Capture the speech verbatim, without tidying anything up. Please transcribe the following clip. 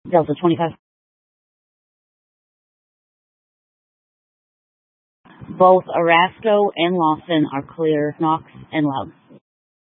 Delta twenty-five. Both Orozco and Lawson are clear. Knox and Loud.